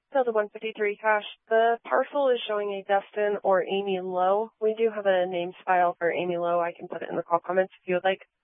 Tilda 153 Cash. The parcel is showing a Dustin or Amy Lowe. We do have a names file for Amy Lowe. I can put it in the call comments if you would like.